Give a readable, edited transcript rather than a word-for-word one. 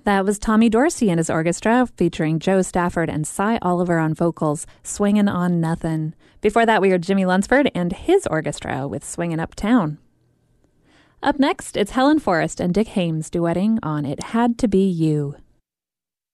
That was Tommy Dorsey and his orchestra, featuring Joe Stafford and Cy Oliver on vocals, Swingin' on Nothin'. Before that, we heard Jimmy Lunsford and his orchestra with Swingin' Uptown. Up next, it's Helen Forrest and Dick Haymes duetting on It Had to Be You.